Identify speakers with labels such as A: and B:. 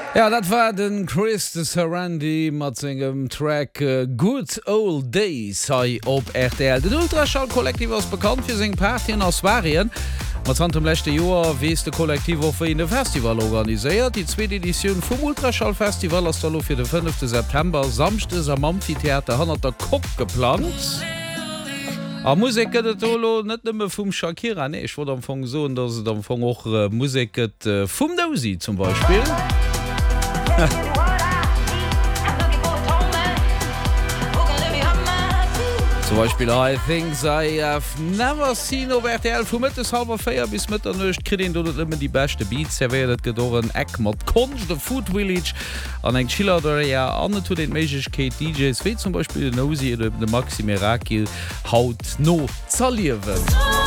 A: Ja, dat war den Chris de Sarandi mat engem Track Good Old Days sei op RTL. Den Ultraschallkollektiv ass bekannt fir seg Partien aus Varien. Mat an dem lechte Joer wies de Kollektiv of in de Festival organiséiert. Die zweite Edition vum Ultraschallfestival ass da fir den 5. September samstes am Amphitheater han der Kopf geplant. A Musik gëtt Olo net nëmme vum Shakira ne. Ich wurde am Fong so, dat se am Fong och Musik vum Dozy zum Beispiel. Zum Beispiel I think I have never seen over RTL vu mittes halber Feier bis mit der nøcht kredin du immer die beste Beats serviert gedoren Eck mat Konch the Food Village an eng Chiller der ja an to den Magickeit DJs wie zum Beispiel den Nozy oder de Maxi Miracle haut no zaliewen.